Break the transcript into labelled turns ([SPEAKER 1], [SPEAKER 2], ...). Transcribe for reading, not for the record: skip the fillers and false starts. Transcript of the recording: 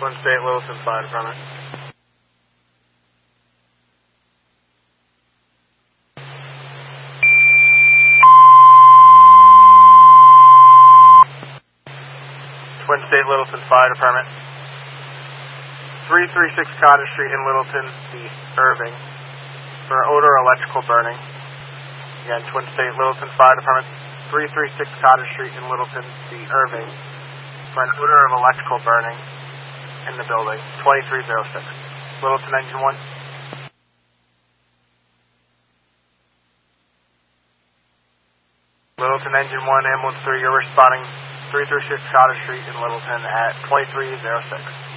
[SPEAKER 1] Twin State, Littleton Fire Department. Twin State, Littleton Fire Department. 336 Cottage Street in Littleton, East Irving, for odor electrical burning. Again, Twin State, Littleton Fire Department. 336 Cottage Street in Littleton, East Irving, for an odor of electrical burning in the building. 2306. Littleton Engine 1. Littleton Engine 1, Ambulance 3, you're responding 336 Cottage Street in Littleton at 2306.